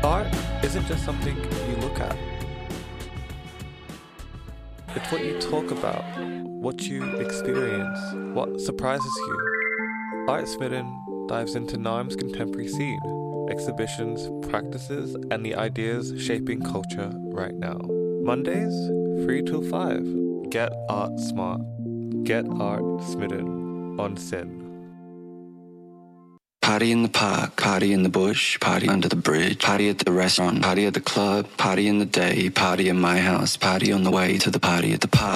Art isn't just something you look at. It's what you talk about, what you experience, what surprises you. Art Smitten dives into Naarm's contemporary scene, exhibitions, practices, and the ideas shaping culture right now. Mondays, 3 till 5. Get art smart. Get art smitten on Sin. Party in the park, party in the bush, party under the bridge, party at the restaurant, party at the club, party in the day, party in my house, party on the way to the party at the park.